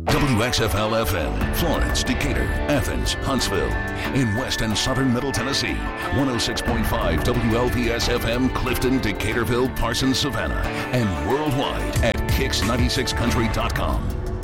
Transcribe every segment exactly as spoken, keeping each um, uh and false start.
W X F L F M, Florence, Decatur, Athens, Huntsville. In West and Southern Middle Tennessee, one oh six point five W L P S F M, Clifton, Decaturville, Parsons, Savannah. And worldwide at kicks ninety-six country dot com.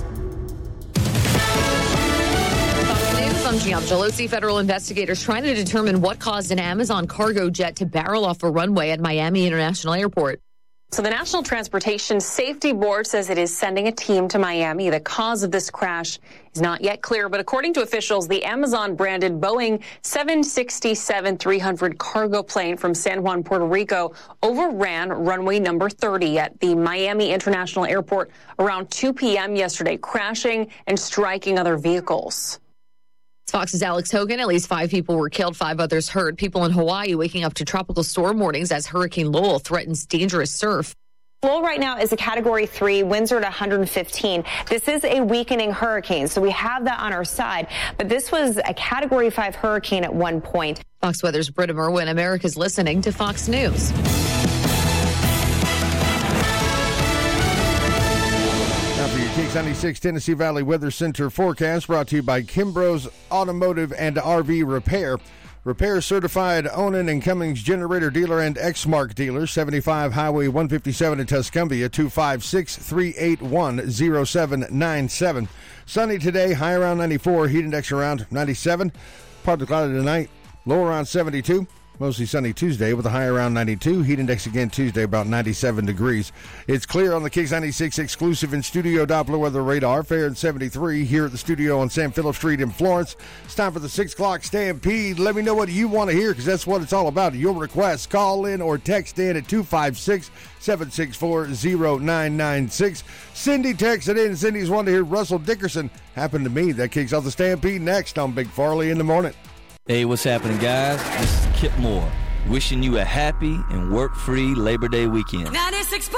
I'm Giam Gelosi. Federal investigators trying to determine what caused an Amazon cargo jet to barrel off a runway at Miami International Airport. So the National Transportation Safety Board says it is sending a team to Miami. The cause of this crash is not yet clear, but according to officials, the Amazon-branded Boeing seven sixty-seven three hundred cargo plane from San Juan, Puerto Rico, overran runway number thirty at the Miami International Airport around two p.m. yesterday, crashing and striking other vehicles. Fox's Alex Hogan. At least five people were killed, five others hurt. People in Hawaii waking up to tropical storm warnings as Hurricane Lowell threatens dangerous surf. Lowell right now is a Category three, winds are at one hundred fifteen. This is a weakening hurricane, so we have that on our side. But this was a Category five hurricane at one point. Fox Weather's Britta Merwin. America's listening to Fox News. For your Kicks ninety-six Tennessee Valley Weather Center forecast, brought to you by Kimbrough's Automotive and R V Repair. Repair certified Onan and Cummings generator dealer and Exmark dealer, seventy-five Highway one fifty-seven in Tuscumbia, two five six, three eight one, oh seven nine seven. Sunny today, high around ninety-four, heat index around ninety-seven. Partly cloudy tonight, low around seventy-two. Mostly sunny Tuesday with a high around ninety-two. Heat index again Tuesday about ninety-seven degrees. It's clear on the Kicks ninety-six exclusive in studio Doppler weather radar. Fair at seventy-three here at the studio on San Philip Street in Florence. It's time for the six o'clock Stampede. Let me know what you want to hear because that's what it's all about. Your requests. Call in or text in at two five six, seven six four, oh nine nine six. Cindy texted in. Cindy's wanting to hear Russell Dickerson. Happened to me. That kicks off the Stampede next on Big Farley in the Morning. Hey, what's happening, guys? This is Kip Moore, wishing you a happy and work-free Labor Day weekend. ninety-six